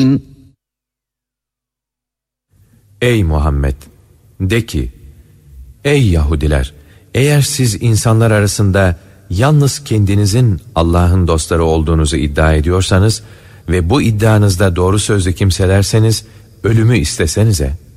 Ey Muhammed! De ki, ey Yahudiler! Eğer siz insanlar arasında yalnız kendinizin Allah'ın dostları olduğunuzu iddia ediyorsanız ve bu iddianızda doğru sözlü kimselerseniz ölümü istesenize.